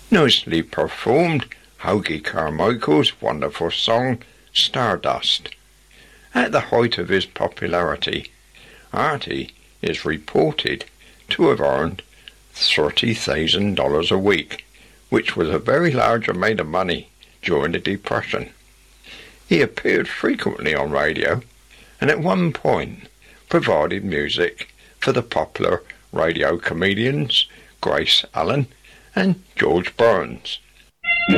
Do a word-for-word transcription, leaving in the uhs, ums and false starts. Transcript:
Nicely performed Hoagy Carmichael's wonderful song, Stardust. At the height of his popularity, Artie is reported to have earned thirty thousand dollars a week, which was a very large amount of money during the Depression. He appeared frequently on radio, and at one point provided music for the popular radio comedians Grace Allen and George Burns.